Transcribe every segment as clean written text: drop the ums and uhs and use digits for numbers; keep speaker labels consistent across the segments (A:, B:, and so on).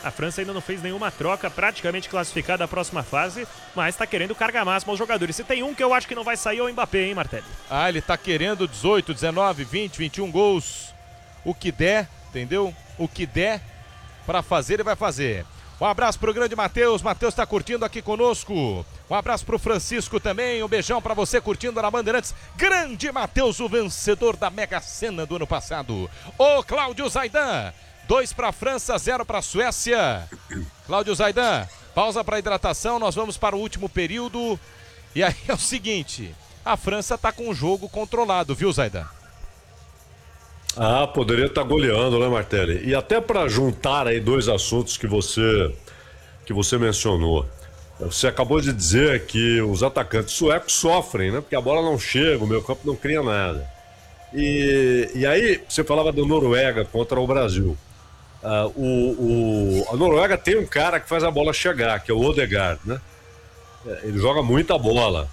A: A França ainda não fez nenhuma troca, praticamente classificada à próxima fase, mas tá querendo carga máxima aos jogadores. Se tem um que eu acho que não vai sair é o Mbappé, hein, Martelli?
B: Ele tá querendo 18, 19, 20, 21 gols. O que der, entendeu? O que der pra fazer, ele vai fazer. Um abraço pro grande Matheus. Matheus tá curtindo aqui conosco. Um abraço pro Francisco também. Um beijão pra você curtindo na Bandeirantes. Grande Matheus, o vencedor da Mega Sena do ano passado. Ô Cláudio Zaidan. 2 pra França, 0 pra Suécia. Cláudio Zaidan, pausa pra hidratação. Nós vamos para o último período. E aí é o seguinte: a França tá com o jogo controlado, viu, Zaidan?
C: Poderia estar goleando, né, Martelli? E até para juntar aí dois assuntos que você mencionou. Você acabou de dizer que os atacantes suecos sofrem, né? Porque a bola não chega, o meio campo não cria nada. E aí, você falava da Noruega contra o Brasil. A Noruega tem um cara que faz a bola chegar, que é o Odegaard, né? Ele joga muita bola.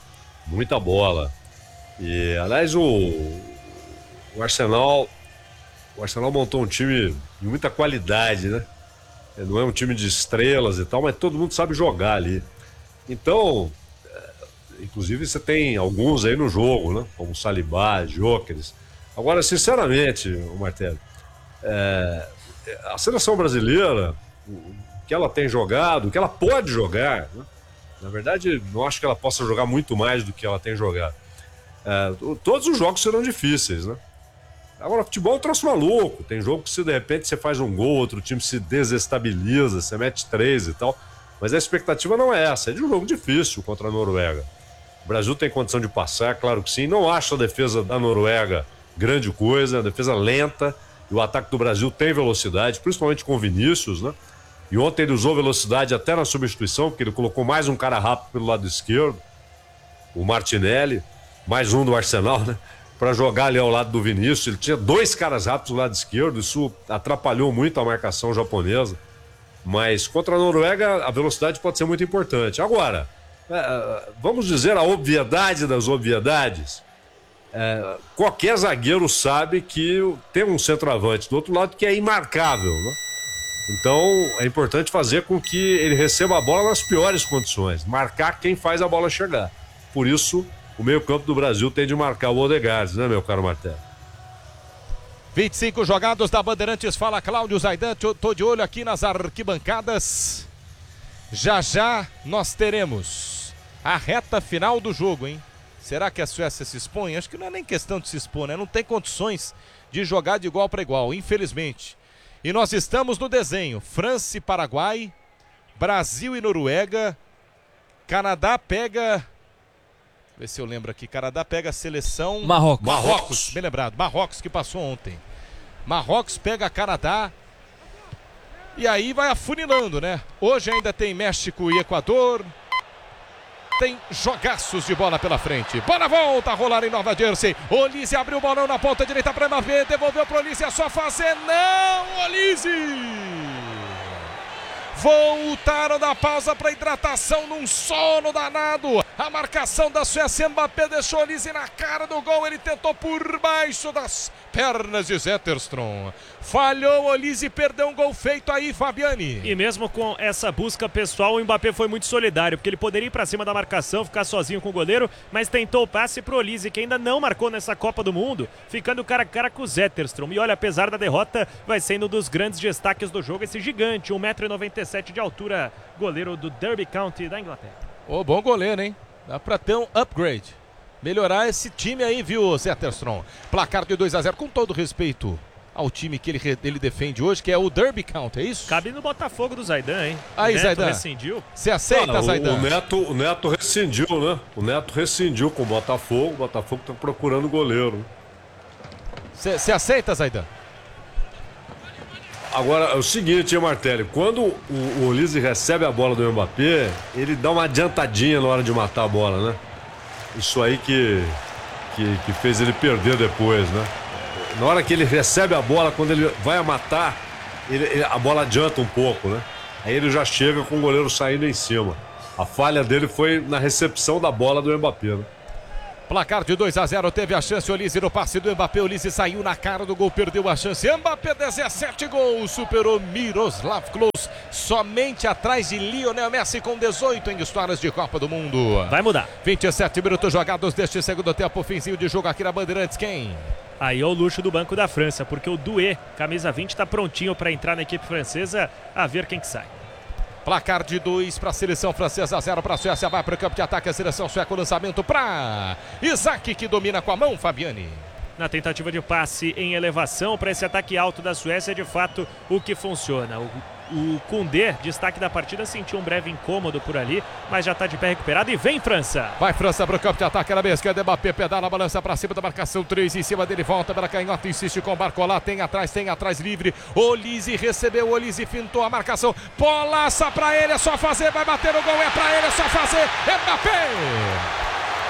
C: E, aliás, o Arsenal montou um time de muita qualidade, né? Não é um time de estrelas e tal, mas todo mundo sabe jogar ali. Então, inclusive você tem alguns aí no jogo, né? Como Saliba, Gyökeres. Agora, sinceramente, Martelli, a seleção brasileira, o que ela tem jogado, o que ela pode jogar, né? Na verdade, não acho que ela possa jogar muito mais do que ela tem jogado. Todos os jogos serão difíceis, né? Agora, futebol é um troço maluco. Tem jogo que, se de repente você faz um gol, outro time se desestabiliza, você mete 3 e tal. Mas a expectativa não é essa. É de um jogo difícil contra a Noruega. O Brasil tem condição de passar, claro que sim. Não acho a defesa da Noruega grande coisa, a defesa lenta. E o ataque do Brasil tem velocidade, principalmente com o Vinícius, né? E ontem ele usou velocidade até na substituição, porque ele colocou mais um cara rápido pelo lado esquerdo, o Martinelli, mais um do Arsenal, né? Para jogar ali ao lado do Vinícius. Ele tinha 2 caras rápidos do lado esquerdo, isso atrapalhou muito a marcação japonesa. Mas contra a Noruega a velocidade pode ser muito importante. Agora, vamos dizer a obviedade das obviedades. Qualquer zagueiro sabe que tem um centroavante do outro lado que é imarcável, né? Então é importante fazer com que ele receba a bola nas piores condições, marcar quem faz a bola chegar. Por isso o meio-campo do Brasil tem de marcar o Odegaard, né, meu caro Martello?
B: 25 jogados da Bandeirantes, fala Cláudio Zaidan, tô de olho aqui nas arquibancadas. Já já nós teremos a reta final do jogo, hein? Será que a Suécia se expõe? Acho que não é nem questão de se expor, né? Não tem condições de jogar de igual para igual, infelizmente. E nós estamos no desenho: França e Paraguai, Brasil e Noruega, Canadá pega... Vê se eu lembro aqui. Canadá pega a seleção... Marrocos. Bem lembrado. Marrocos, que passou ontem. Marrocos pega Canadá. E aí vai afunilando, né? Hoje ainda tem México e Equador. Tem jogaços de bola pela frente. Bola volta a rolar em Nova Jersey. Olise abriu o bolão na ponta direita para Mbappé. Devolveu para Olise. É só fazer. Não, Olise! Voltaram da pausa para hidratação num sono danado. A marcação da Suécia, Mbappé deixou Olise na cara do gol. Ele tentou por baixo das pernas de Zetterstrom. Falhou, Olise, perdeu um gol feito aí, Fabiani.
A: E mesmo com essa busca pessoal, o Mbappé foi muito solidário, porque ele poderia ir para cima da marcação, ficar sozinho com o goleiro, mas tentou o passe pro Olise, que ainda não marcou nessa Copa do Mundo, ficando cara a cara com o Zetterstrom. E olha, apesar da derrota, vai sendo um dos grandes destaques do jogo, esse gigante, 1,97 m de altura, goleiro do Derby County da Inglaterra.
B: Bom goleiro, hein? Dá pra ter um upgrade. Melhorar esse time aí, viu, Zetterstrom? Placar de 2-0, com todo respeito ao time que ele defende hoje, que é o Derby County, é isso?
A: Cabe no Botafogo do Zaidan, hein?
B: Aí,
A: o Neto
B: Zaidan.
A: rescindiu.
B: Você aceita, Zaidan?
C: O Neto rescindiu, né? O Neto rescindiu com o Botafogo. O Botafogo tá procurando goleiro.
B: Você aceita, Zaidan?
C: Agora, é o seguinte, hein, Martelli? Quando o Olise recebe a bola do Mbappé, ele dá uma adiantadinha na hora de matar a bola, né? Isso aí que fez ele perder depois, né? Na hora que ele recebe a bola, quando ele vai matar, a bola adianta um pouco, né? Aí ele já chega com o goleiro saindo em cima. A falha dele foi na recepção da bola do Mbappé, né?
B: Placar de 2-0, teve a chance, Olise no passe do Mbappé, Olise saiu na cara do gol, perdeu a chance, Mbappé 17 gols, superou Miroslav Klose, somente atrás de Lionel Messi com 18 em histórias de Copa do Mundo.
A: Vai mudar.
B: 27 minutos jogados deste segundo tempo, finzinho de jogo aqui na Bandeirantes. Quem?
A: Aí é o luxo do banco da França, porque o Doué, camisa 20, está prontinho para entrar na equipe francesa, a ver quem que sai.
B: Placar de 2 para a seleção francesa, 0 para a Suécia. Vai para o campo de ataque a seleção sueca. O lançamento para Isaac, que domina com a mão, Fabiane.
A: Na tentativa de passe em elevação para esse ataque alto da Suécia, de fato, o que funciona. O Koundé, destaque da partida, sentiu um breve incômodo por ali, mas já está de pé recuperado e vem França.
B: Vai França para o campo de ataque na esquerda. Mbappé pedala, balança para cima da marcação. 3 em cima dele, volta pela canhota, insiste com o Barcola. Tem atrás livre. Olise recebeu, Olise fintou a marcação. Polaça para ele, é só fazer, vai bater o gol, é para ele, é só fazer. Mbappé!